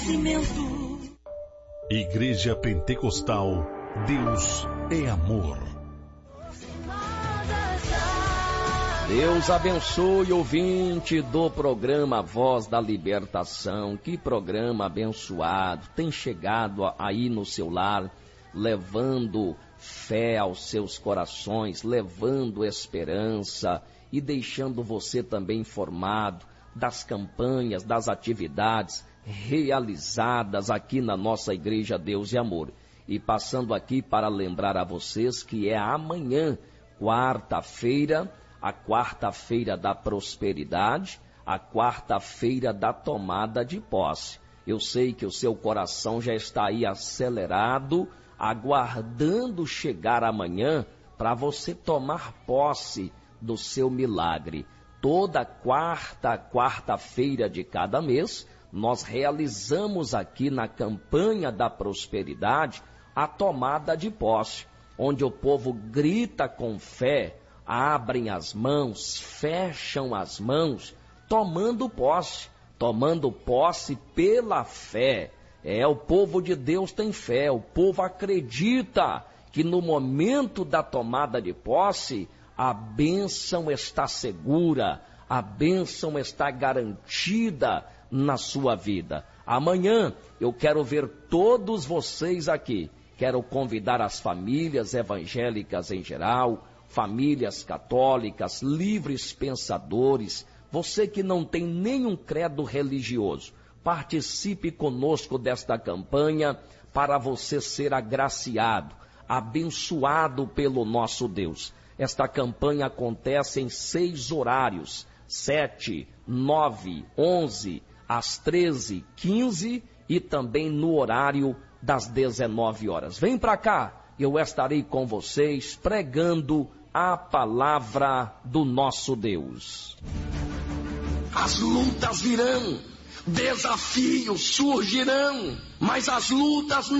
Igreja Pentecostal, Deus é amor. Deus abençoe o ouvinte do programa Voz da Libertação. Que programa abençoado. Tem chegado aí no seu lar, levando fé aos seus corações, levando esperança e deixando você também informado das campanhas, das atividades realizadas aqui na nossa Igreja Deus e Amor. E passando aqui para lembrar a vocês que é amanhã, quarta-feira, a quarta-feira da prosperidade, a quarta-feira da tomada de posse. Eu sei que o seu coração já está aí acelerado, aguardando chegar amanhã para você tomar posse do seu milagre. Toda quarta-feira de cada mês, nós realizamos aqui na campanha da prosperidade a tomada de posse, onde o povo grita com fé, abrem as mãos, fecham as mãos, tomando posse pela fé. O povo de Deus tem fé, o povo acredita que no momento da tomada de posse, a bênção está segura, a bênção está garantida na sua vida. Amanhã eu quero ver todos vocês aqui. Quero convidar as famílias evangélicas em geral, famílias católicas, livres pensadores, você que não tem nenhum credo religioso. Participe conosco desta campanha para você ser agraciado, abençoado pelo nosso Deus. Esta campanha acontece em 6 horários, 7, 9, 11, às 13, 15 e também no horário das 19 horas. Vem para cá, eu estarei com vocês pregando a palavra do nosso Deus. As lutas virão, desafios surgirão, mas as lutas